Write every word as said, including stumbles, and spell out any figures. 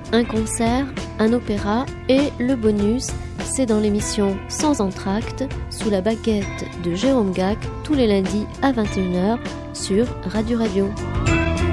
un concert, un opéra et le bonus, c'est dans l'émission Sans entracte, sous la baguette de Jérôme Gac, tous les lundis à vingt et une heures sur Radio Radio.